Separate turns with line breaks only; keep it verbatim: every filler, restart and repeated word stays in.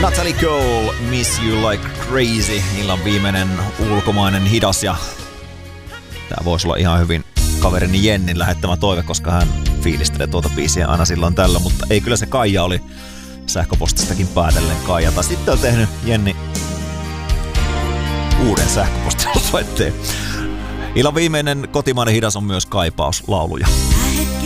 Natalie Cole, Miss You Like Crazy. Illan viimeinen ulkomainen hidas ja tää voisi olla ihan hyvin kaverini Jennin lähettämä toive, koska hän fiilistelee tuota biisiä aina silloin tällä, mutta ei, kyllä se Kaija oli sähköpostistakin päätellen Kaijata. Sitten on tehnyt Jenni uuden sähköpostisoitteen. Illan viimeinen kotimainen hidas on myös kaipauslauluja.